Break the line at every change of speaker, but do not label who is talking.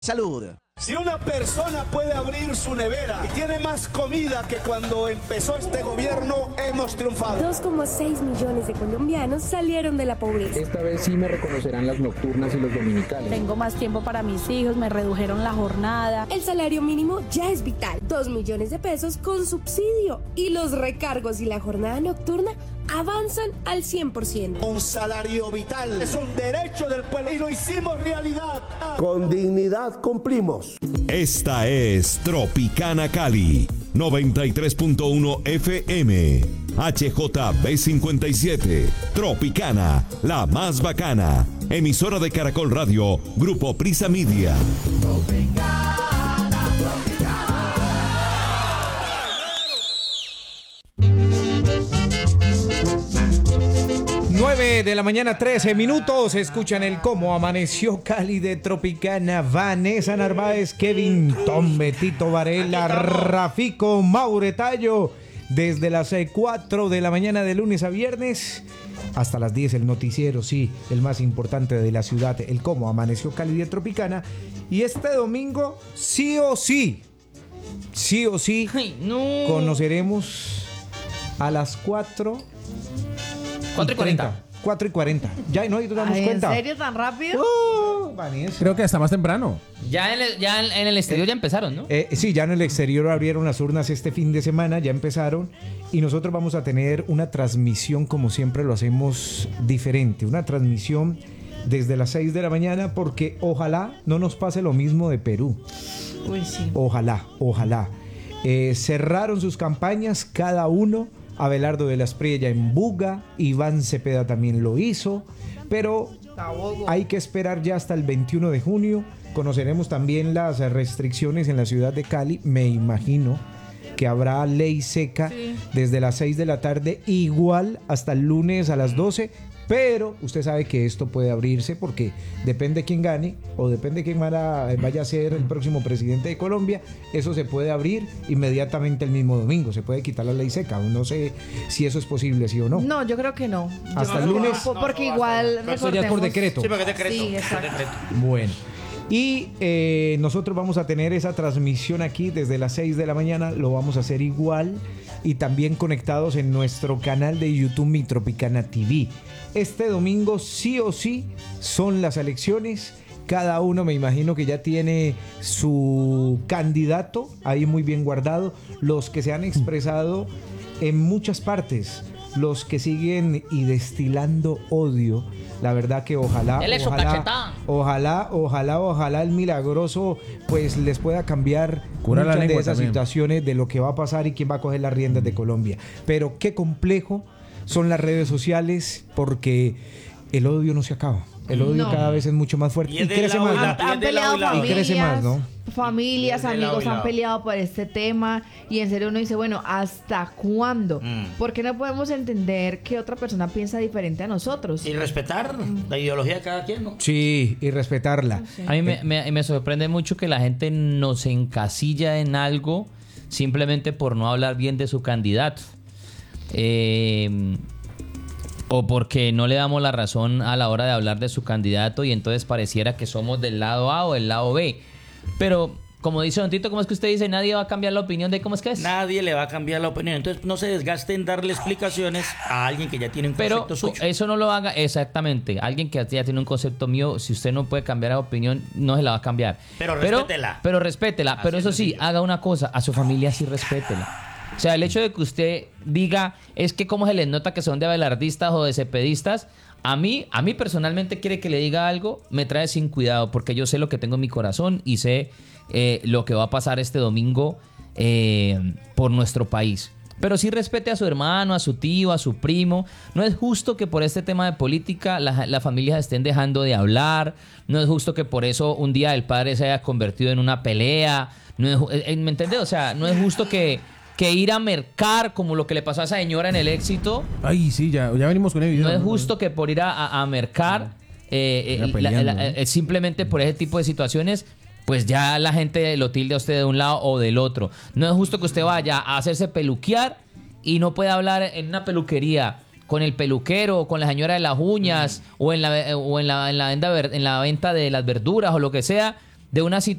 Salud.
Si una persona puede abrir su nevera y tiene más comida que cuando empezó este gobierno, hemos triunfado.
2,6 millones de colombianos salieron de la pobreza.
Esta vez sí me reconocerán las nocturnas y los dominicales.
Tengo más tiempo para mis hijos, me redujeron la jornada.
El salario mínimo ya es vital. 2 millones de pesos con subsidio. Y los recargos y la jornada nocturna avanzan al 100%.
Un salario vital es un derecho del pueblo y lo hicimos realidad.
Con dignidad cumplimos.
Esta es Tropicana Cali, 93.1 FM, HJB57, Tropicana, la más bacana, emisora de Caracol Radio, Grupo Prisa Media. Tropicana, Tropicana.
9 de la mañana, 13 minutos. Escuchan el Cómo Amaneció Cali de Tropicana. Vanessa Narváez, Kevin Tom, Betito Varela, Rafico, Mauretallo. Desde las 4 de la mañana de lunes a viernes hasta las 10 el noticiero, sí, el más importante de la ciudad, el Cómo Amaneció Cali de Tropicana. Y este domingo, sí o sí,
Ay, no.
conoceremos a las 4:40. 4:40. Ya no nos damos cuenta.
¿En serio tan rápido?
Vanessa.
Creo que hasta más temprano.
Ya en el exterior ya empezaron, ¿no?
Sí, ya en el exterior abrieron las urnas este fin de semana, ya empezaron. Y nosotros vamos a tener una transmisión, como siempre lo hacemos, diferente. Una transmisión desde las 6 de la mañana, porque ojalá no nos pase lo mismo de Perú.
Uy, sí.
Ojalá. Cerraron sus campañas cada uno. Abelardo de la Espriella en Buga, Iván Cepeda también lo hizo, pero hay que esperar ya hasta el 21 de junio. Conoceremos también las restricciones en la ciudad de Cali. Me imagino que habrá ley seca desde las 6 de la tarde, igual hasta el lunes a las 12. Pero usted sabe que esto puede abrirse porque depende quién gane o depende quién vaya a ser el próximo presidente de Colombia. Eso se puede abrir inmediatamente el mismo domingo. Se puede quitar la ley seca. No sé si eso es posible, sí o no.
No, yo creo que no.
Hasta el lunes.
Porque igual
Eso ya es por decreto.
Sí, porque es decreto.
Sí, exacto.
Bueno. Y nosotros vamos a tener esa transmisión aquí desde las 6 de la mañana. Lo vamos a hacer igual. Y también conectados en nuestro canal de YouTube, Mi Tropicana TV. Este domingo sí o sí son las elecciones. Cada uno me imagino que ya tiene su candidato ahí muy bien guardado. Los que se han expresado en muchas partes, los que siguen y destilando odio. La verdad que ojalá el milagroso pues les pueda cambiar muchas de esas situaciones de lo que va a pasar y quién va a coger las riendas de Colombia. Pero qué complejo son las redes sociales, porque el odio no se acaba. El odio cada vez es mucho más fuerte y crece más.
Han peleado familias, amigos
han
han peleado por este tema, y en serio uno dice, bueno, ¿hasta cuándo? ¿Por qué no podemos entender que otra persona piensa diferente a nosotros?
Y respetar la ideología de cada quien, ¿no?
Sí, y respetarla.
Sí.
A mí me sorprende mucho que la gente nos encasilla en algo simplemente por no hablar bien de su candidato. O porque no le damos la razón a la hora de hablar de su candidato, y entonces pareciera que somos del lado A o del lado B. Pero, como dice Don Tito, ¿cómo es que usted dice? Nadie va a cambiar la opinión de cómo es que es.
Nadie le va a cambiar la opinión. Entonces no se desgaste en darle explicaciones a alguien que ya tiene un concepto suyo.
Pero eso no lo haga exactamente. Alguien que ya tiene un concepto mío, si usted no puede cambiar la opinión, no se la va a cambiar.
Pero respétela.
Pero respétela. Pero eso sí, haga una cosa, a su familia sí respétela. O sea, el hecho de que usted diga, es que cómo se les nota que son de abelardistas o de cepedistas, a mí personalmente, quiere que le diga algo, me trae sin cuidado, porque yo sé lo que tengo en mi corazón y sé lo que va a pasar este domingo por nuestro país. Pero sí respete a su hermano, a su tío, a su primo. No es justo que por este tema de política las familias estén dejando de hablar. No es justo que por eso un día el padre se haya convertido en una pelea. No es, ¿me entiende? O sea, no es justo que ir a mercar, como lo que le pasó a esa señora en El Éxito.
Ay, sí, ya venimos con el video.
No es justo que por ir a mercar, simplemente por ese tipo de situaciones, pues ya la gente lo tilde a usted de un lado o del otro. No es justo que usted vaya a hacerse peluquear y no pueda hablar en una peluquería con el peluquero, con la señora de las uñas, o en la venta de las verduras o lo que sea, de una